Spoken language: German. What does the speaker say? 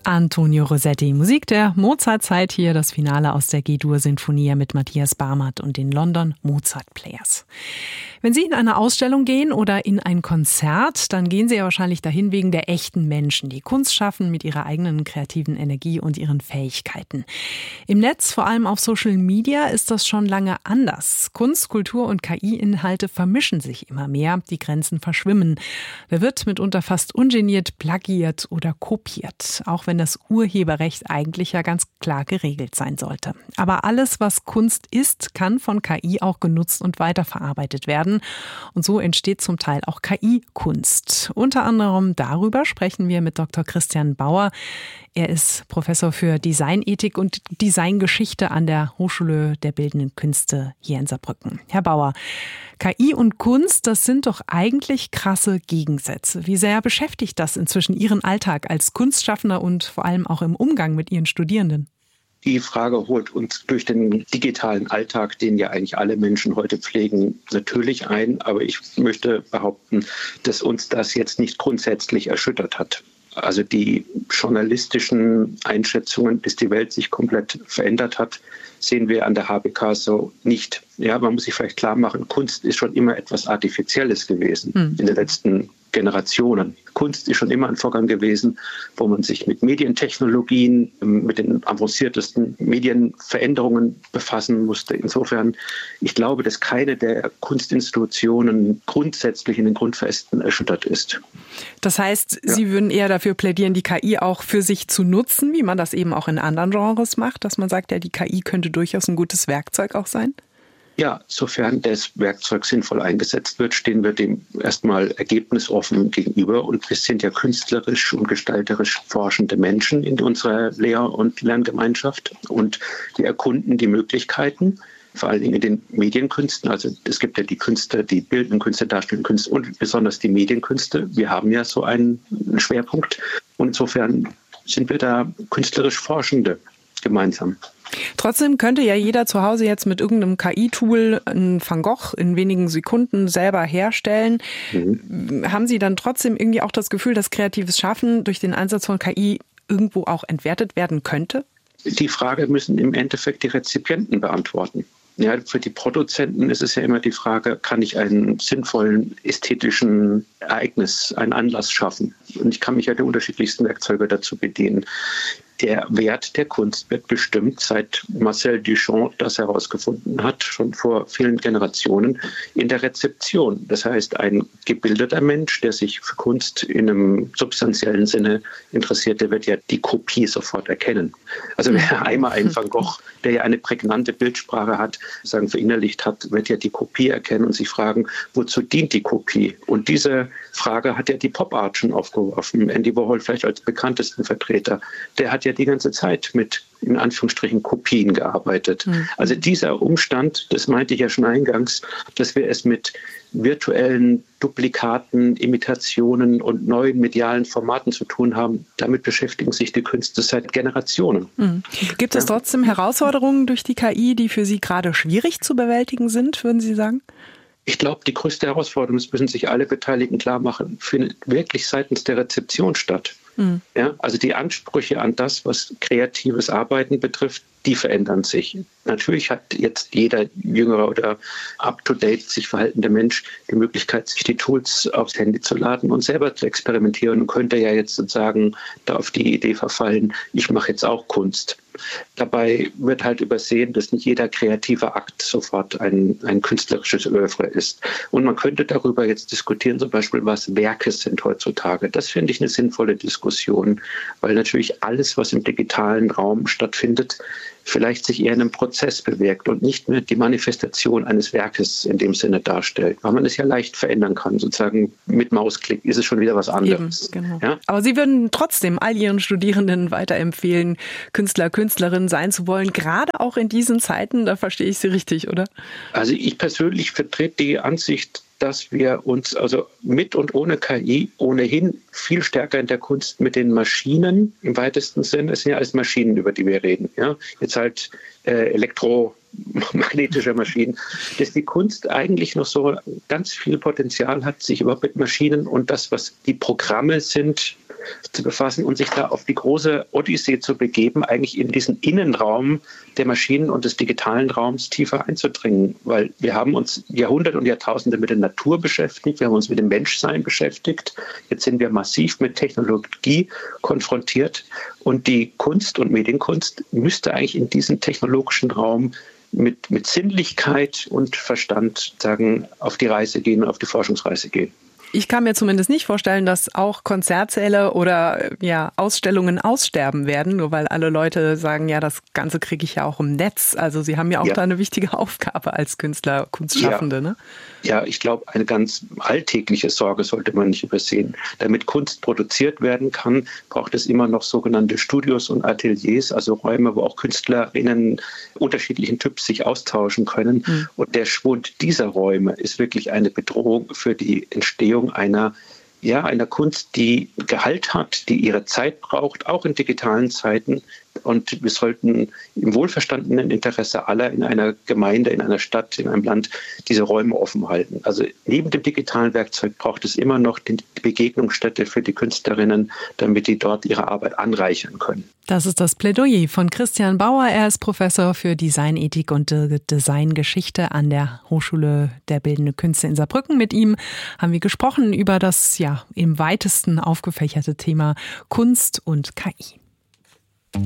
Antonio Rossetti, Musik der Mozart-Zeit, hier das Finale aus der G-Dur-Sinfonia mit Matthias Barmert und den London Mozart Players. Wenn Sie in eine Ausstellung gehen oder in ein Konzert, dann gehen Sie ja wahrscheinlich dahin wegen der echten Menschen, die Kunst schaffen mit ihrer eigenen kreativen Energie und ihren Fähigkeiten. Im Netz, vor allem auf Social Media, ist das schon lange anders. Kunst, Kultur und KI-Inhalte vermischen sich immer mehr, die Grenzen verschwimmen. Da wird mitunter fast ungeniert plagiiert oder kopiert, auch wenn das Urheberrecht eigentlich ja ganz klar geregelt sein sollte. Aber alles, was Kunst ist, kann von KI auch genutzt und weiterverarbeitet werden. Und so entsteht zum Teil auch KI-Kunst. Unter anderem darüber sprechen wir mit Dr. Christian Bauer. Er ist Professor für Designethik und Designgeschichte an der Hochschule der Bildenden Künste hier in Saarbrücken. Herr Bauer, KI und Kunst, das sind doch eigentlich krasse Gegensätze. Wie sehr beschäftigt das inzwischen Ihren Alltag als Kunstschaffender und vor allem auch im Umgang mit Ihren Studierenden? Die Frage holt uns durch den digitalen Alltag, den ja eigentlich alle Menschen heute pflegen, natürlich ein. Aber ich möchte behaupten, dass uns das jetzt nicht grundsätzlich erschüttert hat. Also die journalistischen Einschätzungen, dass die Welt sich komplett verändert hat, sehen wir an der HBK so nicht. Ja, man muss sich vielleicht klar machen, Kunst ist schon immer etwas Artifizielles gewesen in den letzten Generationen. Kunst ist schon immer ein Vorgang gewesen, wo man sich mit Medientechnologien, mit den avanciertesten Medienveränderungen befassen musste. Insofern, ich glaube, dass keine der Kunstinstitutionen grundsätzlich in den Grundfesten erschüttert ist. Das heißt, Sie würden eher dafür plädieren, die KI auch für sich zu nutzen, wie man das eben auch in anderen Genres macht, dass man sagt, ja, die KI könnte durchaus ein gutes Werkzeug auch sein? Ja, sofern das Werkzeug sinnvoll eingesetzt wird, stehen wir dem erstmal ergebnisoffen gegenüber. Und wir sind ja künstlerisch und gestalterisch forschende Menschen in unserer Lehr- und Lerngemeinschaft. Und wir erkunden die Möglichkeiten, vor allen Dingen in den Medienkünsten. Also es gibt ja die Künste, die bildenden Künste, darstellenden Künste und besonders die Medienkünste. Wir haben ja so einen Schwerpunkt. Und insofern sind wir da künstlerisch Forschende gemeinsam. Trotzdem könnte ja jeder zu Hause jetzt mit irgendeinem KI-Tool einen Van Gogh in wenigen Sekunden selber herstellen. Haben Sie dann trotzdem irgendwie auch das Gefühl, dass kreatives Schaffen durch den Einsatz von KI irgendwo auch entwertet werden könnte? Die Frage müssen im Endeffekt die Rezipienten beantworten. Ja, für die Produzenten ist es ja immer die Frage, kann ich einen sinnvollen ästhetischen Ereignis, einen Anlass schaffen? Und ich kann mich ja der unterschiedlichsten Werkzeuge dazu bedienen. Der Wert der Kunst wird bestimmt, seit Marcel Duchamp das herausgefunden hat, schon vor vielen Generationen, in der Rezeption. Das heißt, ein gebildeter Mensch, der sich für Kunst in einem substanziellen Sinne interessiert, der wird ja die Kopie sofort erkennen. Also wer einmal einen Van Gogh, der ja eine prägnante Bildsprache hat, sagen verinnerlicht hat, wird ja die Kopie erkennen und sich fragen, wozu dient die Kopie? Und diese Frage hat ja die Pop Art schon aufgeworfen. Andy Warhol vielleicht als bekanntesten Vertreter. Der hat ja die ganze Zeit mit, in Anführungsstrichen, Kopien gearbeitet. Also dieser Umstand, das meinte ich ja schon eingangs, dass wir es mit virtuellen Duplikaten, Imitationen und neuen medialen Formaten zu tun haben, damit beschäftigen sich die Künstler seit Generationen. Gibt es trotzdem Herausforderungen durch die KI, die für Sie gerade schwierig zu bewältigen sind, würden Sie sagen? Ich glaube, die größte Herausforderung, das müssen sich alle Beteiligten klar machen, findet wirklich seitens der Rezeption statt. Ja, also die Ansprüche an das, was kreatives Arbeiten betrifft, die verändern sich. Natürlich hat jetzt jeder jüngere oder up-to-date sich verhaltende Mensch die Möglichkeit, sich die Tools aufs Handy zu laden und selber zu experimentieren und könnte ja jetzt sozusagen da auf die Idee verfallen, ich mache jetzt auch Kunst. Dabei wird halt übersehen, dass nicht jeder kreative Akt sofort ein künstlerisches Œuvre ist. Und man könnte darüber jetzt diskutieren, zum Beispiel, was Werke sind heutzutage. Das finde ich eine sinnvolle Diskussion, weil natürlich alles, was im digitalen Raum stattfindet, vielleicht sich eher in einem Prozess bewirkt und nicht mehr die Manifestation eines Werkes in dem Sinne darstellt, weil man es ja leicht verändern kann. Sozusagen mit Mausklick ist es schon wieder was anderes. Eben, genau. Ja? Aber Sie würden trotzdem all Ihren Studierenden weiterempfehlen, Künstler, Künstlerinnen sein zu wollen, gerade auch in diesen Zeiten, da verstehe ich Sie richtig, oder? Also ich persönlich vertrete die Ansicht, dass wir uns also mit und ohne KI ohnehin viel stärker in der Kunst mit den Maschinen im weitesten Sinne, es sind ja alles Maschinen, über die wir reden, ja, jetzt halt magnetischer Maschinen, dass die Kunst eigentlich noch so ganz viel Potenzial hat, sich überhaupt mit Maschinen und das, was die Programme sind, zu befassen und sich da auf die große Odyssee zu begeben, eigentlich in diesen Innenraum der Maschinen und des digitalen Raums tiefer einzudringen. Weil wir haben uns Jahrhunderte und Jahrtausende mit der Natur beschäftigt, wir haben uns mit dem Menschsein beschäftigt, jetzt sind wir massiv mit Technologie konfrontiert und die Kunst und Medienkunst müsste eigentlich in diesen technologischen Raum mit Sinnlichkeit und Verstand auf die Reise gehen, auf die Forschungsreise gehen. Ich kann mir zumindest nicht vorstellen, dass auch Konzertsäle oder Ausstellungen aussterben werden, nur weil alle Leute sagen, ja, das Ganze kriege ich ja auch im Netz. Also Sie haben ja auch da eine wichtige Aufgabe als Künstler, Kunstschaffende, ne? Ja, ich glaube, eine ganz alltägliche Sorge sollte man nicht übersehen. Damit Kunst produziert werden kann, braucht es immer noch sogenannte Studios und Ateliers, also Räume, wo auch KünstlerInnen unterschiedlichen Typs sich austauschen können. Mhm. Und der Schwund dieser Räume ist wirklich eine Bedrohung für die Entstehung einer Kunst, die Gehalt hat, die ihre Zeit braucht, auch in digitalen Zeiten. Und wir sollten im wohlverstandenen Interesse aller in einer Gemeinde, in einer Stadt, in einem Land diese Räume offen halten. Also neben dem digitalen Werkzeug braucht es immer noch die Begegnungsstätte für die Künstlerinnen, damit die dort ihre Arbeit anreichern können. Das ist das Plädoyer von Christian Bauer. Er ist Professor für Designethik und Designgeschichte an der Hochschule der Bildenden Künste in Saarbrücken. Mit ihm haben wir gesprochen über das im weitesten aufgefächerte Thema Kunst und KI.